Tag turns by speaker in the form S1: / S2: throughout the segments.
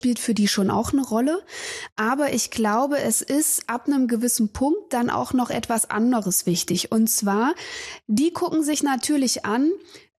S1: spielt für die schon auch eine Rolle. Aber ich glaube, es ist ab einem gewissen Punkt dann auch noch etwas anderes wichtig. Und zwar, die gucken sich natürlich an,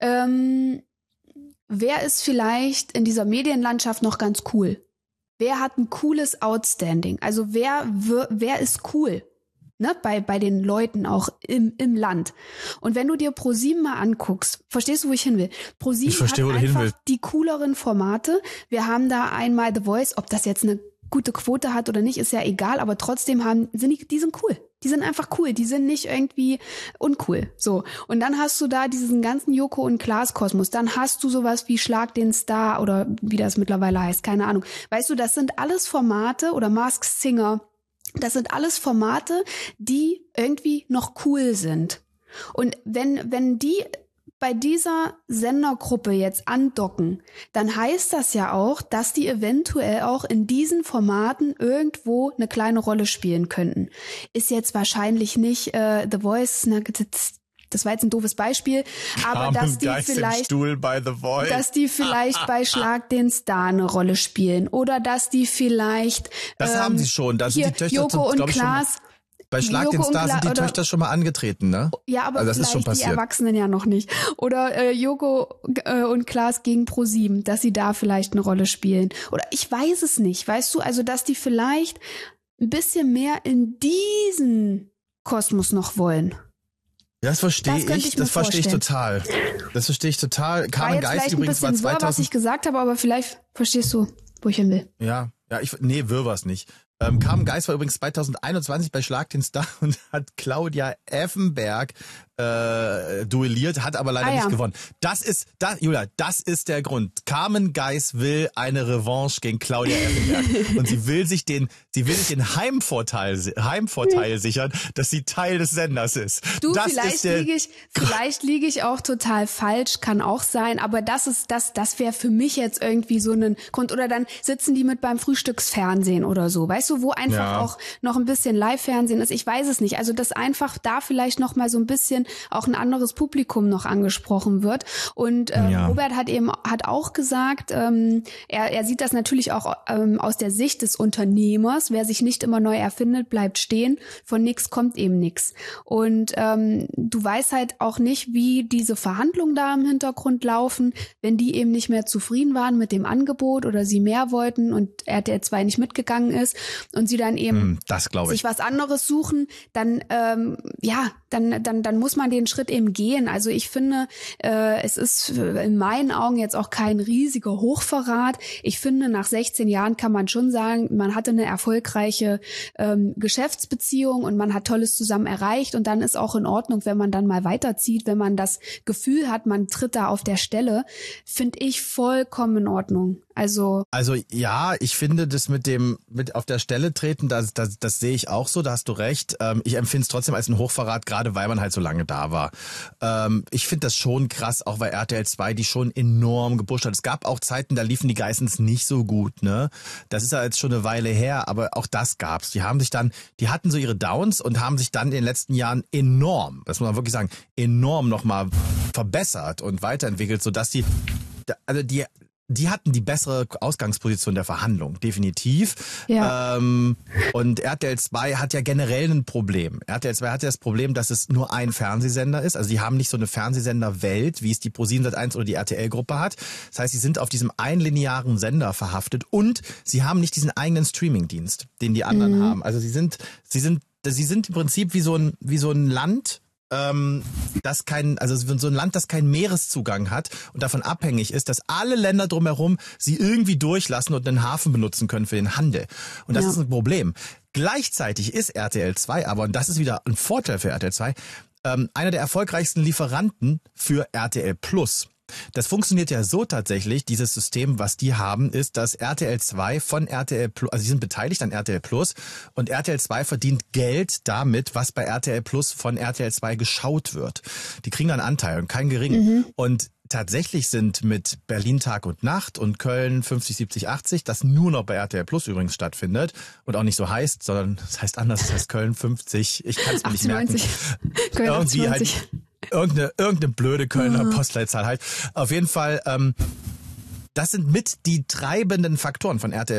S1: wer ist vielleicht in dieser Medienlandschaft noch ganz cool? Wer hat ein cooles Outstanding? Also wer ist cool? Ne, bei den Leuten auch im Land. Und wenn du dir ProSieben mal anguckst, verstehst du, wo ich hin will? ProSieben hat einfach die cooleren Formate. Wir haben da einmal The Voice, ob das jetzt eine gute Quote hat oder nicht, ist ja egal, aber trotzdem die sind cool. Die sind einfach cool, die sind nicht irgendwie uncool. So. Und dann hast du da diesen ganzen Joko und Klaas Kosmos. Dann hast du sowas wie Schlag den Star oder wie das mittlerweile heißt, keine Ahnung. Weißt du, das sind alles Formate oder Masked Singer. Das sind alles Formate, die irgendwie noch cool sind. Und wenn die bei dieser Sendergruppe jetzt andocken, dann heißt das ja auch, dass die eventuell auch in diesen Formaten irgendwo eine kleine Rolle spielen könnten. Ist jetzt wahrscheinlich nicht The Voice, das war jetzt ein doofes Beispiel, aber dass die vielleicht bei Schlag den Star eine Rolle spielen oder dass die vielleicht
S2: das haben sie schon, da sind die Töchter
S1: Joko und Klaas.
S2: Bei Schlag den Star sind die Töchter schon mal angetreten, ne?
S1: Ja, aber
S2: also das
S1: vielleicht
S2: ist schon passiert.
S1: Die Erwachsenen ja noch nicht. Oder Joko und Klaas gegen ProSieben, dass sie da vielleicht eine Rolle spielen. Oder ich weiß es nicht, weißt du? Also, dass die vielleicht ein bisschen mehr in diesen Kosmos noch wollen.
S2: Das verstehe ich. Das verstehe ich total. Das verstehe ich total. Carmen Geist übrigens war 2000.
S1: Was ich gesagt habe, aber vielleicht verstehst du, wo ich hin will.
S2: Ja, wirr war's nicht. Carmen Geist war übrigens 2021 bei Schlag den Star und hat Claudia Effenberg duelliert, hat aber leider nicht gewonnen. Julia, das ist der Grund. Carmen Geist will eine Revanche gegen Claudia Effenberg und sie will sich den Heimvorteil sichern, dass sie Teil des Senders ist.
S1: Du, vielleicht liege ich auch total falsch, kann auch sein, aber das wäre für mich jetzt irgendwie so ein Grund. Oder dann sitzen die mit beim Frühstücksfernsehen oder so, weißt du, wo einfach auch noch ein bisschen Live-Fernsehen ist. Ich weiß es nicht. Also, dass einfach da vielleicht noch mal so ein bisschen auch ein anderes Publikum noch angesprochen wird. Und Robert hat auch gesagt, er sieht das natürlich auch aus der Sicht des Unternehmers. Wer sich nicht immer neu erfindet, bleibt stehen. Von nix kommt eben nix. Und du weißt halt auch nicht, wie diese Verhandlungen da im Hintergrund laufen, wenn die eben nicht mehr zufrieden waren mit dem Angebot oder sie mehr wollten und RTL 2 nicht mitgegangen ist und sie dann eben sich was anderes suchen, dann muss man den Schritt eben gehen. Also ich finde, es ist in meinen Augen jetzt auch kein riesiger Hochverrat. Ich finde, nach 16 Jahren kann man schon sagen, man hatte eine erfolgreiche Geschäftsbeziehung und man hat Tolles zusammen erreicht und dann ist auch in Ordnung, wenn man dann mal weiterzieht, wenn man das Gefühl hat, man tritt da auf der Stelle, finde ich vollkommen in Ordnung. Also
S2: ja, ich finde das mit auf der Stelle treten, das sehe ich auch so, da hast du recht. Ich empfinde es trotzdem als ein Hochverrat, gerade weil man halt so lange da war. Ich finde das schon krass, auch weil RTL 2 die schon enorm gepusht hat. Es gab auch Zeiten, da liefen die Geissens nicht so gut, ne? Das ist ja jetzt schon eine Weile her, aber auch das gab's. Die hatten so ihre Downs und haben sich dann in den letzten Jahren enorm, das muss man wirklich sagen, enorm nochmal verbessert und weiterentwickelt, sodass die hatten die bessere Ausgangsposition der Verhandlung, definitiv.
S1: Ja.
S2: Und RTL 2 hat ja generell ein Problem. RTL 2 hat ja das Problem, dass es nur ein Fernsehsender ist. Also die haben nicht so eine Fernsehsenderwelt, wie es die ProSieben Sat.1 oder die RTL-Gruppe hat. Das heißt, sie sind auf diesem einlinearen Sender verhaftet und sie haben nicht diesen eigenen Streamingdienst, den die anderen haben. Also sie sind im Prinzip wie so ein Land, das so ein Land, das keinen Meereszugang hat und davon abhängig ist, dass alle Länder drumherum sie irgendwie durchlassen und einen Hafen benutzen können für den Handel. Und das ist ein Problem. Gleichzeitig ist RTL 2 aber, und das ist wieder ein Vorteil für RTL 2, einer der erfolgreichsten Lieferanten für RTL Plus. Das funktioniert ja so tatsächlich, dieses System, was die haben, ist, dass RTL 2 von RTL Plus, also sie sind beteiligt an RTL Plus und RTL 2 verdient Geld damit, was bei RTL Plus von RTL 2 geschaut wird. Die kriegen einen Anteil und keinen geringen. Und tatsächlich sind mit Berlin Tag und Nacht und Köln 50, 70, 80, das nur noch bei RTL Plus übrigens stattfindet und auch nicht so heißt, sondern es heißt anders, es heißt Köln 50, ich kann es mir nicht merken.
S1: Köln
S2: irgendwie
S1: 80.
S2: halt irgendeine blöde Kölner Postleitzahl halt. Auf jeden Fall, das sind mit die treibenden Faktoren von RTL